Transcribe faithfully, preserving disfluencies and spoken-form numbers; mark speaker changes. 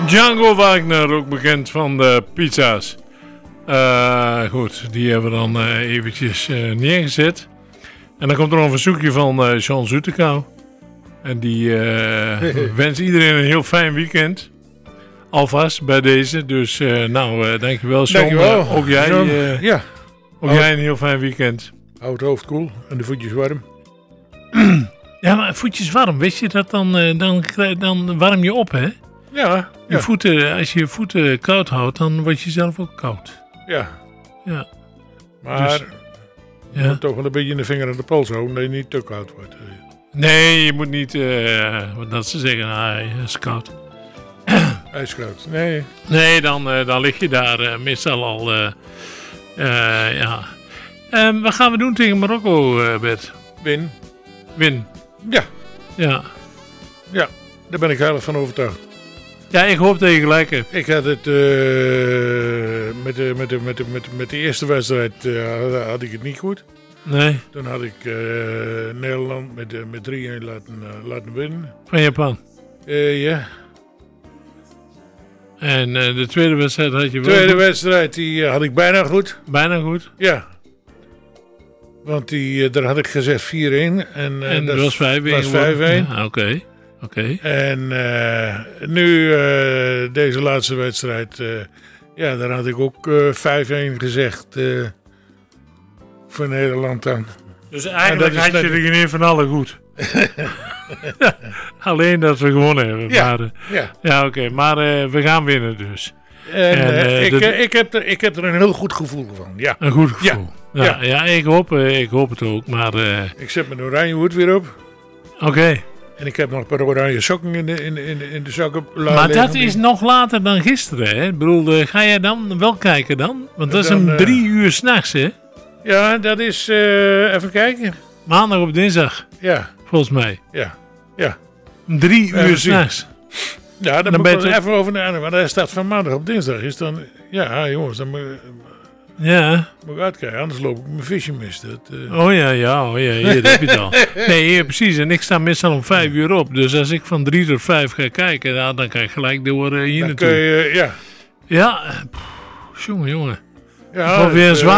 Speaker 1: Django Wagner, ook bekend van de pizza's. Uh, goed, die hebben we dan uh, eventjes uh, neergezet. En dan komt er nog een verzoekje van uh, Jean Zoetekau. En die uh, wens iedereen een heel fijn weekend. Alvast bij deze. Dus uh, nou, uh, dankjewel Jean.
Speaker 2: Dankjewel.
Speaker 1: Uh, ook jij, uh,
Speaker 2: ja.
Speaker 1: ook jij een heel fijn weekend.
Speaker 2: Houd het hoofd koel en de voetjes warm.
Speaker 1: Ja, maar voetjes warm. Weet je dat dan, uh, dan, dan warm je op, hè?
Speaker 2: Ja.
Speaker 1: Je
Speaker 2: ja.
Speaker 1: voeten, als je je voeten koud houdt, dan word je zelf ook koud.
Speaker 2: Ja.
Speaker 1: Ja.
Speaker 2: Maar
Speaker 1: Dus,
Speaker 2: je
Speaker 1: ja.
Speaker 2: moet toch wel een beetje in de vinger aan de pols houden, dat je niet te koud wordt.
Speaker 1: Nee, je moet niet, uh, dat ze zeggen, ah, hij is koud.
Speaker 2: IJskoud. Nee.
Speaker 1: Nee, dan, uh, dan lig je daar uh, meestal al, uh, uh, ja. Um, wat gaan we doen tegen Marokko, uh, Bert?
Speaker 2: Win.
Speaker 1: Win.
Speaker 2: Ja.
Speaker 1: Ja.
Speaker 2: Ja, daar ben ik heilig van overtuigd.
Speaker 1: Ja, ik hoop dat je gelijk hebt.
Speaker 2: Ik had het uh, met, de, met, de, met, de, met, de, met de eerste wedstrijd uh, had, had ik het niet goed.
Speaker 1: Nee.
Speaker 2: Toen had ik uh, Nederland met, uh, met drie-een laten, uh, laten winnen.
Speaker 1: Van Japan.
Speaker 2: Uh, ja.
Speaker 1: En uh, de tweede wedstrijd had je
Speaker 2: De
Speaker 1: wel
Speaker 2: tweede
Speaker 1: goed.
Speaker 2: wedstrijd die, uh, had ik bijna goed.
Speaker 1: Bijna goed.
Speaker 2: Ja. Want die, uh, daar had ik gezegd vier-een. En, uh,
Speaker 1: En dat was vijf-een.
Speaker 2: was vijf-een.
Speaker 1: Ja, oké. Okay. Okay.
Speaker 2: En uh, nu uh, deze laatste wedstrijd, uh, ja, daar had ik ook uh, vijf-een gezegd uh, voor Nederland dan.
Speaker 1: Dus eigenlijk
Speaker 2: had
Speaker 1: je
Speaker 2: net...
Speaker 1: er geen een van allen goed. Alleen dat we gewonnen hebben.
Speaker 2: Ja,
Speaker 1: maar, uh,
Speaker 2: ja.
Speaker 1: ja oké. Okay. Maar uh, we gaan winnen dus.
Speaker 2: En,
Speaker 1: en, uh,
Speaker 2: ik,
Speaker 1: de...
Speaker 2: uh, ik, heb er, ik heb er een heel goed gevoel van, ja.
Speaker 1: Een goed gevoel. Ja, ja.
Speaker 2: ja.
Speaker 1: ja ik, hoop, uh, ik hoop het ook. Maar, uh...
Speaker 2: ik zet mijn oranje hoed weer op.
Speaker 1: Oké. Okay.
Speaker 2: En ik heb nog een paar oranje sokken in de, in de, in de, in de zakken.
Speaker 1: Maar dat is nog later dan gisteren, hè? Ik bedoel, uh, ga jij dan wel kijken dan? Want dat is
Speaker 2: dan,
Speaker 1: om
Speaker 2: uh,
Speaker 1: drie uur s'nachts, hè?
Speaker 2: Ja, dat is... Uh, even kijken.
Speaker 1: Maandag op dinsdag.
Speaker 2: Ja.
Speaker 1: Volgens mij.
Speaker 2: Ja. Ja.
Speaker 1: Om drie
Speaker 2: even
Speaker 1: uur s'nachts.
Speaker 2: Ja, daar
Speaker 1: dan
Speaker 2: moet
Speaker 1: ben
Speaker 2: ik
Speaker 1: je
Speaker 2: even over nadenken. Want hij staat van maandag op dinsdag. Is dan... Ja, jongens, dan moet,
Speaker 1: ja.
Speaker 2: moet ik uitkijken. Anders loop ik mijn visje mis. Dat, uh...
Speaker 1: Oh ja, ja, oh ja, hier heb je het al. Nee, hier, precies. En ik sta meestal om vijf uur op. Dus als ik van drie tot vijf ga kijken, nou, dan kan ik gelijk door uh, hier
Speaker 2: dan
Speaker 1: naartoe.
Speaker 2: kun je, ja.
Speaker 1: Ja, pff, jongen, jongen.
Speaker 2: Ja,
Speaker 1: weer een zwaar.